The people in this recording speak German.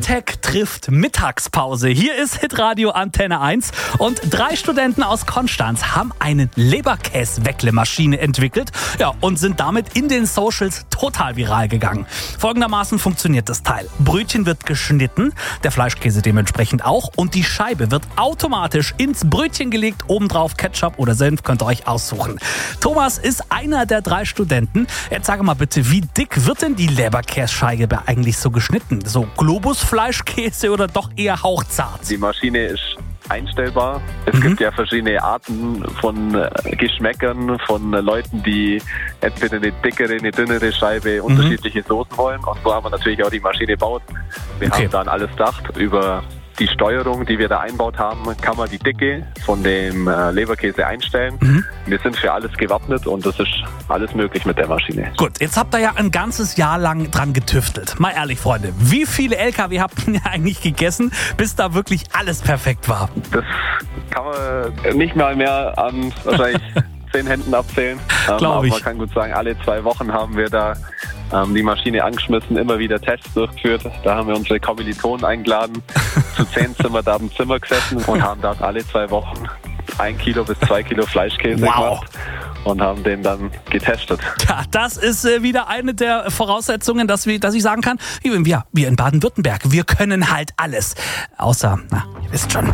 Hightech trifft Mittagspause. Hier ist Hitradio Antenne 1 und 3 Studenten aus Konstanz haben eine Leberkäse-Weckle-Maschine entwickelt, und sind damit in den Socials total viral gegangen. Folgendermaßen funktioniert das Teil. Brötchen wird geschnitten, der Fleischkäse dementsprechend auch, und die Scheibe wird automatisch ins Brötchen gelegt, obendrauf Ketchup oder Senf, könnt ihr euch aussuchen. Thomas ist einer der 3 Studenten. Jetzt sage mal bitte, wie dick wird denn die Leberkässcheibe eigentlich so geschnitten? So Globusfleischkäse oder doch eher hauchzart? Die Maschine ist einstellbar. Es gibt ja verschiedene Arten von Geschmäckern, von Leuten, die entweder eine dickere, eine dünnere Scheibe, unterschiedliche Soßen wollen. Und so haben wir natürlich auch die Maschine gebaut. Wir haben dann alles gedacht über die Steuerung, die wir da einbaut haben, kann man die Dicke von dem Leberkäse einstellen. Wir sind für alles gewappnet und das ist alles möglich mit der Maschine. Gut, jetzt habt ihr ja ein ganzes Jahr lang dran getüftelt. Mal ehrlich, Freunde, wie viele LKW habt ihr eigentlich gegessen, bis da wirklich alles perfekt war? Das kann man nicht mal mehr an wahrscheinlich 10 Händen abzählen. Glaube ich. Aber man kann gut sagen, alle 2 Wochen haben wir da die Maschine angeschmissen, immer wieder Tests durchgeführt. Da haben wir unsere Kommilitonen eingeladen. Zu 10 sind wir da im Zimmer gesessen und haben da alle 2 Wochen 1 Kilo bis 2 Kilo Fleischkäse gemacht und haben den dann getestet. Ja, das ist wieder eine der Voraussetzungen, dass ich sagen kann, wir in Baden-Württemberg, wir können halt alles. Außer, ihr wisst schon.